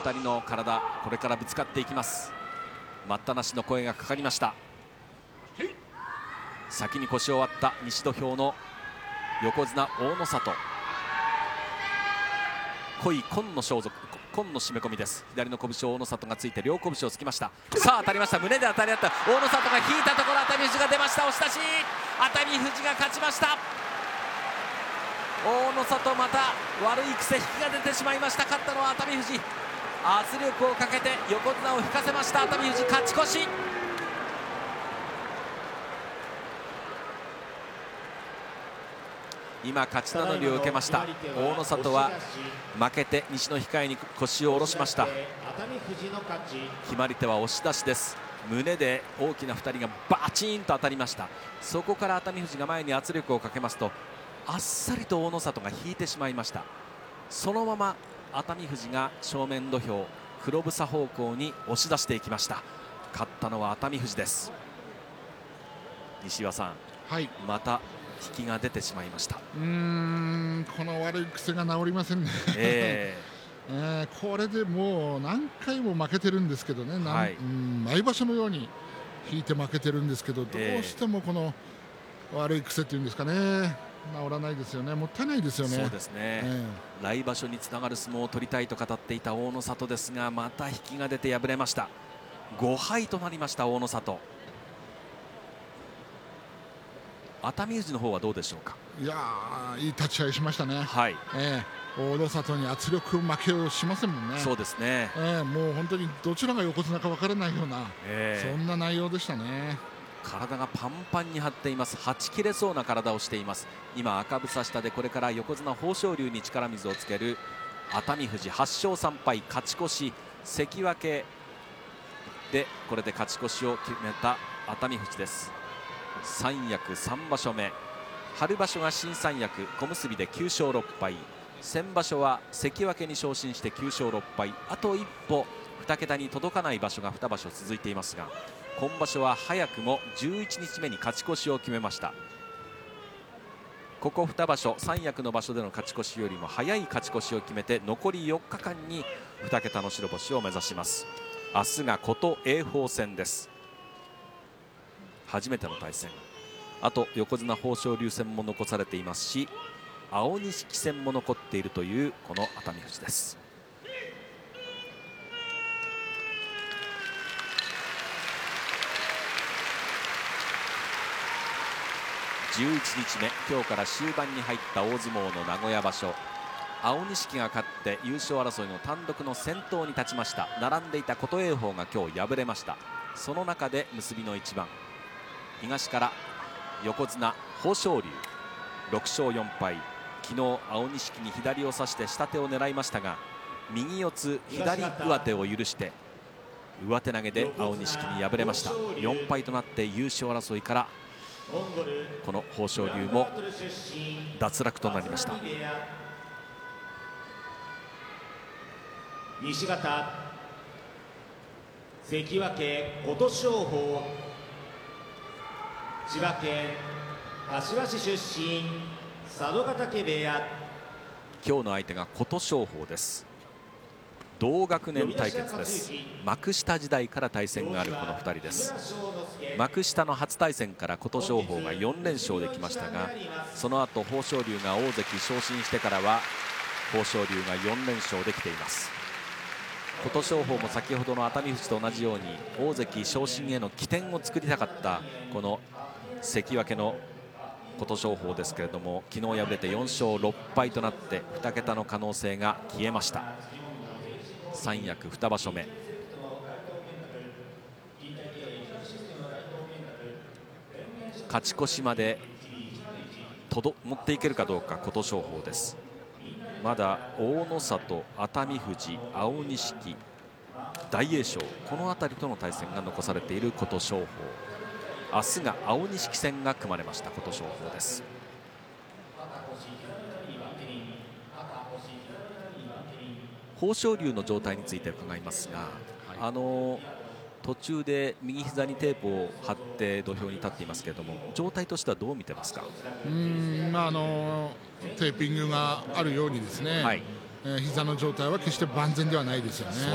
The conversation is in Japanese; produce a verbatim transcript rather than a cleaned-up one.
ふたりの体、これからぶつかっていきます。待ったなしの声がかかりました。先に腰を割った西土俵の横綱大野里、濃い紺の装束、紺の締め込みです。左の拳を大野里がついて両拳をつきました。さあ当たりました。胸で当たり合った大野里が引いたところ、熱海富士が出ました。押し出し、熱海富士が勝ちました。大野里、また悪い癖、引きが出てしまいました。勝ったのは熱海富士。圧力をかけて横綱を引かせました。熱海富士勝ち越し。今勝ち名乗りを受けました。大野里は負けて西の控えに腰を下ろしました。決まり手は押し出しです。胸で大きなふたりがバチンと当たりました。そこから熱海富士が前に圧力をかけますと、あっさりと大野里が引いてしまいました。そのまま熱海富士が正面土俵黒房方向に押し出していきました。勝ったのは熱海富士です。西岩さん、 はい、 また引きが出てしまいました。 うーん、この悪い癖が治りませんね。えー、これでもう何回も負けてるんですけどね、はい、うん毎場所のように引いて負けてるんですけど、どうしてもこの悪い癖っていうんですかね、治らないですよね。もったいないですよね。 そうですね、えー、来場所につながる相撲を取りたいと語っていた大野里ですが、また引きが出て敗れました。ごはいとなりました大野里。熱海富士の方はどうでしょうか。 いやー、いい立ち合いしましたね。 はい、 えー、大野里に圧力負けをしませんもんね。 そうですね、 えー、もう本当にどちらが横綱か分からないような、 えー、 そんな内容でしたね。 体がパンパンに張っています。はち切れそうな体をしています。今赤房下でこれから横綱豊昇龍に力水をつける熱海富士、はちしょうさんぱい勝ち越し、関脇でこれで勝ち越しを決めた熱海富士です。三役さんばしょめ、春場所が新三役小結できゅうしょうろっぱい、先場所は関脇に昇進してきゅうしょうろっぱい、あと一歩に桁に届かない場所がに場所続いていますが、今場所は早くもじゅういちにちめに勝ち越しを決めました。ここに場所三役の場所での勝ち越しよりも早い勝ち越しを決めて、残りよっかかんにに桁の白星を目指します。明日が琴栄豊戦です。初めての対戦、あと横綱豊昇龍戦も残されていますし、青錦戦も残っているというこの熱海富士です。じゅういちにちめ、今日から終盤に入った大相撲の名古屋場所、青錦が勝って優勝争いの単独の先頭に立ちました。並んでいた琴栄豊が今日敗れました。その中で結びの一番、東から横綱豊昇龍ろくしょうよんぱい、昨日青錦に左を差して下手を狙いましたが、右四つ左上手を許して上手投げで青錦に敗れました。よんぱいとなって優勝争いからこの豊昇龍も脱落となりました。 西方関脇琴勝峰、千葉県柏市出身佐渡ヶ嶽部屋。 今日の相手が琴勝峰です。同学年対決です。幕下時代から対戦があるこのふたりです。幕下の初対戦から琴勝峰がよんれんしょうできましたが、その後豊昇龍が大関昇進してからは豊昇龍がよんれんしょうできています。琴勝峰も先ほどの熱海富士と同じように大関昇進への起点を作りたかったこの関脇の琴勝峰ですけれども、昨日敗れてよんしょうろっぱいとなってに桁の可能性が消えました。三役に場所目、勝ち越しまでとど持っていけるかどうか琴勝峰です。まだ大野里、熱海富士、青錦、大栄翔、この辺りとの対戦が残されている琴勝峰。明日が青錦戦が組まれました琴勝峰です。豊昇龍の状態について伺いますが、はい、あの途中で右膝にテープを貼って土俵に立っていますけれども、状態としてはどう見てますか。 うーん、まあ、あのテーピングがあるようにですね、はい、えー、膝の状態は決して万全ではないですよね。